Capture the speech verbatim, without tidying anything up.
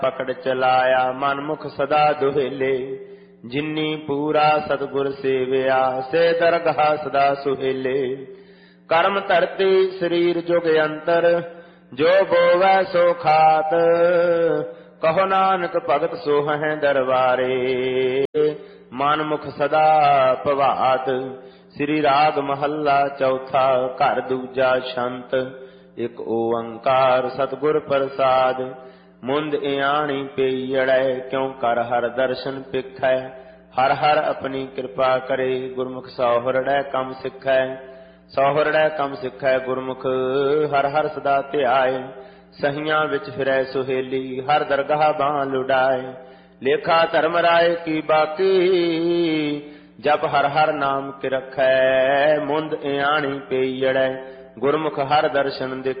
पकड़ चलाया मनमुख सदा दुहेले। जिन्नी पूरा सतगुर सेविया से दरगाह सदा सुहेले। कर्म धरती शरीर जुग अंतर जो बोवै सो खात। कहो नानक भगत सोहै दरबारे मनमुख सदा भवात। श्री राग महला चौथा घर दूजा छंत। एक ओंकार सतगुर प्रसाद मुंद इयाणी पेयड़ै क्यों कर हर दर्शन पिखै। हर हर अपनी कृपा करे गुरमुख सौहरड़ै कम सिखै। सौहरड़ै कम सिखै गुरमुख हर हर सदा ध्याए। सहियां विच फिरै सुहेली हर दरगाह बां लुटाए। लेखा धर्म राय की बाकी जप हर हर नाम के रखै। मुंद इयाणी पेयड़ै गुरमुख हर दर्शन दिखै।